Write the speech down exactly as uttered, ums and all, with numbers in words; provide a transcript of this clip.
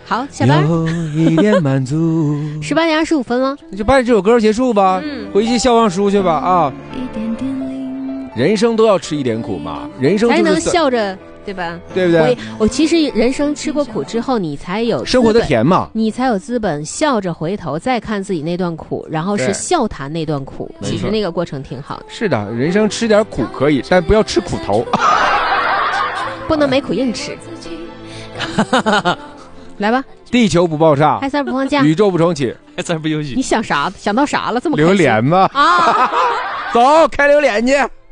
好，下班。 有一点满足。 十八点二十五分了， 那就把这首歌结束吧。嗯，回去笑忘书去吧啊！人生都要吃一点苦嘛，人生就是才能笑着，对吧？ 对不对？ 我我其实人生吃过苦之后，你才有生活的甜嘛， 你才有资本笑着回头再看自己那段苦，然后是笑谈那段苦。其实那个过程挺好的。 是的，人生吃点苦可以，但不要吃苦头， 不能没苦硬吃。来吧， 地球不爆炸， 嗨三不放假， 宇宙不重启， 嗨三不休息。 你想啥？想到啥了？这么开心榴莲吗？ 啊！ 走，开榴莲去。